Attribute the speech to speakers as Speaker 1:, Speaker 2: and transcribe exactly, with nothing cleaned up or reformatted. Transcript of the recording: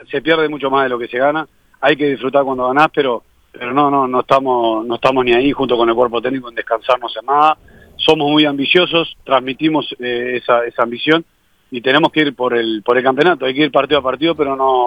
Speaker 1: se pierde mucho más de lo que se gana. Hay que disfrutar cuando ganás, pero pero no no no estamos no estamos ni ahí junto con el cuerpo técnico en descansarnos en nada. Somos muy ambiciosos, transmitimos eh, esa esa ambición y tenemos que ir por el por el campeonato. Hay que ir partido a partido, pero no